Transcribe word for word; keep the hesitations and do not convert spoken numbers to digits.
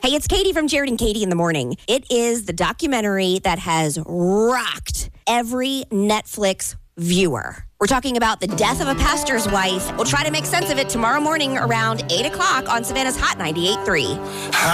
Hey, it's Katie from Jared and Katie in the Morning. It is the documentary that has rocked every Netflix viewer. We're talking about the death of a pastor's wife. We'll try to make sense of it tomorrow morning around eight o'clock on Savannah's Hot ninety-eight point three.